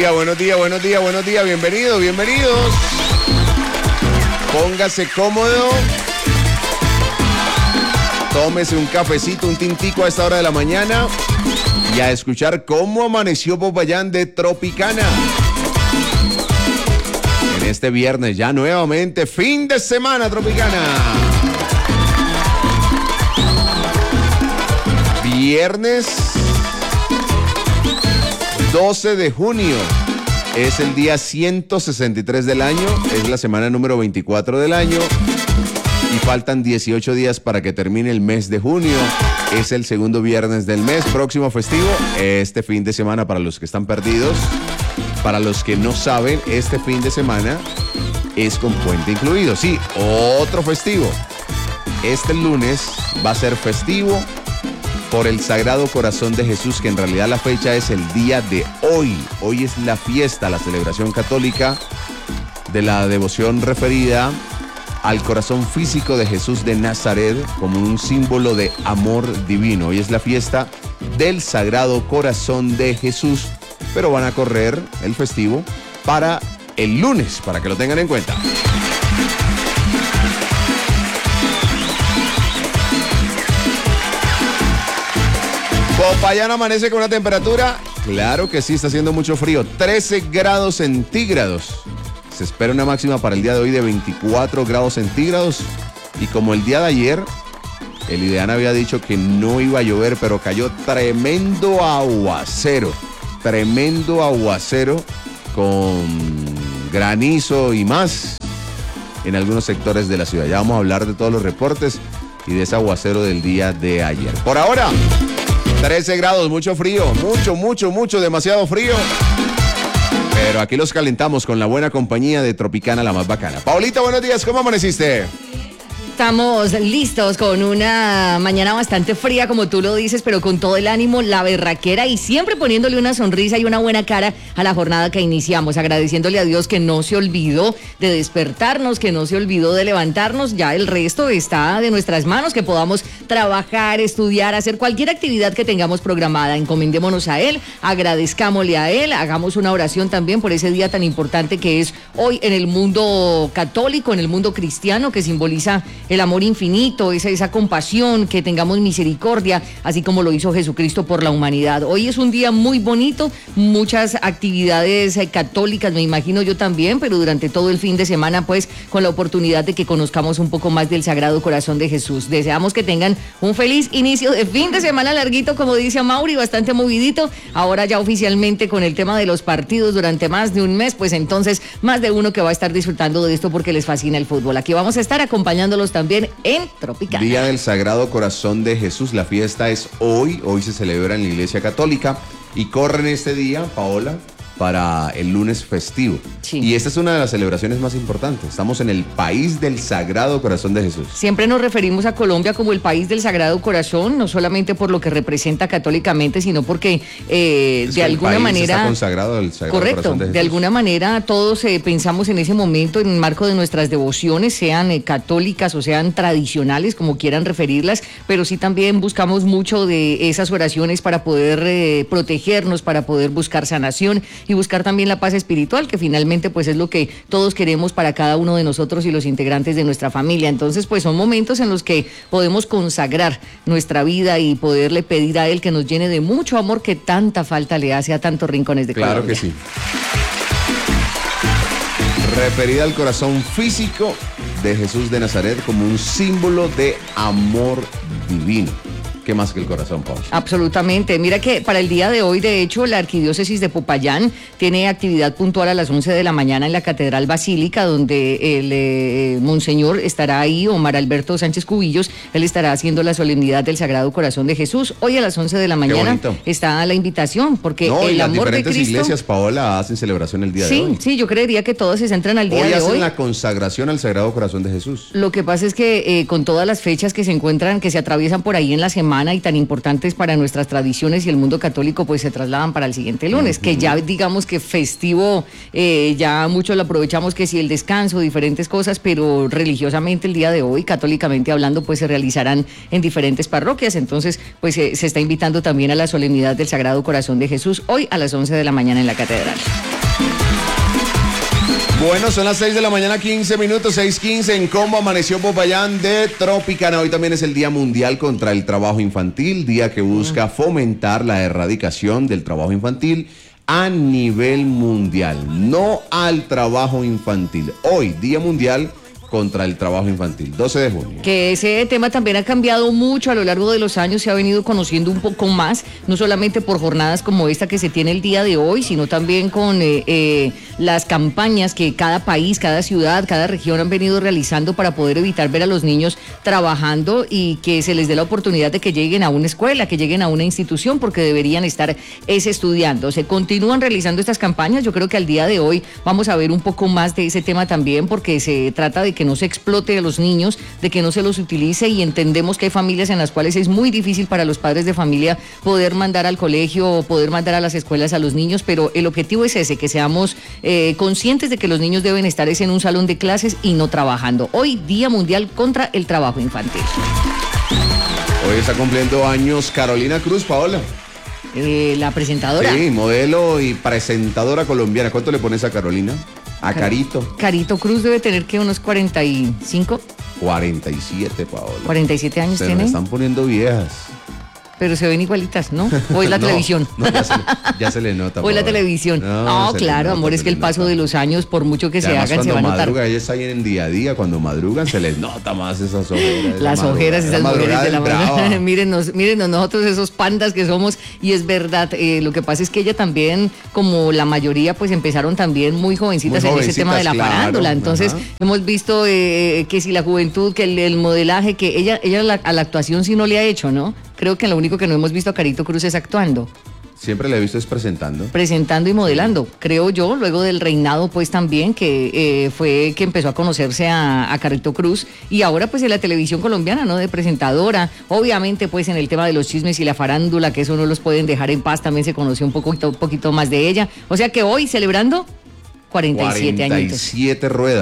días, buenos días, buenos días, buenos días. Bienvenidos, bienvenidos. Póngase cómodo. Tómese un cafecito, un tintico a esta hora de la mañana y a escuchar cómo amaneció Popayán de Tropicana. En este viernes ya nuevamente, fin de semana Tropicana. Viernes 12 de junio. Es el día 163 del año, es la semana número 24 del año y faltan 18 días para que termine el mes de junio. Es el segundo viernes del mes, próximo festivo, este fin de semana para los que están perdidos. Para los que no saben, este fin de semana es con puente incluido. Sí, otro festivo. Este lunes va a ser festivo por el Sagrado Corazón de Jesús, que en realidad la fecha es el día de hoy. Hoy es la fiesta, la celebración católica de la devoción referida al corazón físico de Jesús de Nazaret como un símbolo de amor divino. Hoy es la fiesta del Sagrado Corazón de Jesús, pero van a correr el festivo para el lunes, para que lo tengan en cuenta. Popayán amanece con una temperatura, claro que sí, está haciendo mucho frío, 13 grados centígrados. Se espera una máxima para el día de hoy de 24 grados centígrados. Y como el día de ayer, el IDEAN había dicho que no iba a llover, pero cayó tremendo aguacero con granizo y más en algunos sectores de la ciudad. Ya vamos a hablar de todos los reportes y de ese aguacero del día de ayer. Por ahora, 13 grados, mucho frío, mucho, demasiado frío. Pero aquí los calentamos con la buena compañía de Tropicana, la más bacana. Paulita, buenos días, ¿cómo amaneciste? Estamos listos con una mañana bastante fría, como tú lo dices, pero con todo el ánimo, la berraquera y siempre poniéndole una sonrisa y una buena cara a la jornada que iniciamos, agradeciéndole a Dios que no se olvidó de despertarnos, que no se olvidó de levantarnos. Ya el resto está de nuestras manos, que podamos trabajar, estudiar, hacer cualquier actividad que tengamos programada. Encomendémonos a Él, agradezcámosle a Él, hagamos una oración también por ese día tan importante que es hoy en el mundo católico, en el mundo cristiano, que simboliza el amor infinito, esa compasión, que tengamos misericordia, así como lo hizo Jesucristo por la humanidad. Hoy es un día muy bonito, muchas actividades católicas, me imagino yo también, pero durante todo el fin de semana, pues, con la oportunidad de que conozcamos un poco más del Sagrado Corazón de Jesús. Deseamos que tengan un feliz inicio de fin de semana larguito, como dice Amaury, bastante movidito. Ahora ya oficialmente con el tema de los partidos durante más de un mes, pues entonces más de uno que va a estar disfrutando de esto porque les fascina el fútbol. Aquí vamos a estar acompañándolos también en Tropicana. Día del Sagrado Corazón de Jesús. La fiesta es hoy se celebra en la Iglesia Católica y corren este día, Paola, para el lunes festivo. Sí. Y esta es una de las celebraciones más importantes. Estamos en el país del Sagrado Corazón de Jesús. Siempre nos referimos a Colombia como el país del Sagrado Corazón, no solamente por lo que representa católicamente, sino porque de alguna manera está consagrado al Sagrado Corazón de Jesús. De alguna manera todos pensamos en ese momento en el marco de nuestras devociones, sean católicas o sean tradicionales, como quieran referirlas, pero sí también buscamos mucho de esas oraciones para poder protegernos, para poder buscar sanación y buscar también la paz espiritual, que finalmente pues es lo que todos queremos para cada uno de nosotros y los integrantes de nuestra familia. Entonces pues son momentos en los que podemos consagrar nuestra vida y poderle pedir a Él que nos llene de mucho amor que tanta falta le hace a tantos rincones de Colombia. Claro que sí. Referida al corazón físico de Jesús de Nazaret como un símbolo de amor divino. ¿Qué más que el corazón, Pau? Absolutamente. Mira que para el día de hoy, de hecho, la Arquidiócesis de Popayán tiene actividad puntual a las 11 de la mañana en la Catedral Basílica, donde el Monseñor estará ahí, Omar Alberto Sánchez Cubillos, él estará haciendo la solemnidad del Sagrado Corazón de Jesús. Hoy a las 11 de la mañana está la invitación, porque el amor de Cristo... diferentes iglesias, Paola, hacen celebración el día de hoy. Sí, yo creería que todos se centran al día de hoy. Hoy hacen la consagración al Sagrado Corazón de Jesús. Lo que pasa es que con todas las fechas que se encuentran, que se atraviesan por ahí en la semana, y tan importantes para nuestras tradiciones y el mundo católico, pues se trasladan para el siguiente lunes, que ya digamos que festivo, ya mucho lo aprovechamos, que si el descanso, diferentes cosas, pero religiosamente el día de hoy, católicamente hablando, pues se realizarán en diferentes parroquias. Entonces pues se está invitando también a la solemnidad del Sagrado Corazón de Jesús hoy a las 11 de la mañana en la catedral. Bueno, son las 6 de la mañana, 15 minutos, 6:15 en Combo Amaneció Popayán de Tropicana. Hoy también es el Día Mundial contra el Trabajo Infantil, día que busca fomentar la erradicación del trabajo infantil a nivel mundial, no al trabajo infantil. Hoy, Día Mundial contra el Trabajo Infantil, 12 de junio. Que ese tema también ha cambiado mucho a lo largo de los años, se ha venido conociendo un poco más, no solamente por jornadas como esta que se tiene el día de hoy, sino también con las campañas que cada país, cada ciudad, cada región han venido realizando para poder evitar ver a los niños trabajando y que se les dé la oportunidad de que lleguen a una escuela, que lleguen a una institución, porque deberían estar estudiando. Se continúan realizando estas campañas, yo creo que al día de hoy vamos a ver un poco más de ese tema también, porque se trata de que no se explote a los niños, de que no se los utilice, y entendemos que hay familias en las cuales es muy difícil para los padres de familia poder mandar al colegio o poder mandar a las escuelas a los niños, pero el objetivo es ese, que seamos conscientes de que los niños deben estar en un salón de clases y no trabajando. Hoy, Día Mundial contra el Trabajo Infantil. Hoy está cumpliendo años Carolina Cruz, Paola. La presentadora. Sí, modelo y presentadora colombiana. ¿Cuánto le pones a Carolina? A Carito. Carito Cruz debe tener que unos 45. 47, Paola. 47 años Se tiene. nos están poniendo viejas. Pero se ven igualitas, ¿no? O es la No, televisión. No, ya se le nota. O es la Paola. televisión. No, claro, amor, es que el paso de los años, por mucho que se hagan, se va a notar. Cuando madruga, ella está ahí en día a día, cuando madrugan se les nota más esas ojeras. Las ojeras, esas mujeres de la mano. mírenos nosotros esos pandas que somos, y es verdad, lo que pasa es que ella también, como la mayoría, pues empezaron también muy jovencitas en ese tema de la farándula. Entonces, hemos visto que si la juventud, que el modelaje, que ella a la actuación sí no le ha hecho, ¿no? Creo que lo único que no hemos visto a Carito Cruz es actuando. Siempre la he visto es presentando. Presentando y modelando, creo yo, luego del reinado pues también, que fue que empezó a conocerse a Carito Cruz, y ahora pues en la televisión colombiana, ¿no? De presentadora, obviamente pues en el tema de los chismes y la farándula, que eso no los pueden dejar en paz, también se conoció un poquito más de ella, o sea que hoy celebrando 47 añitos. 47 ruedas.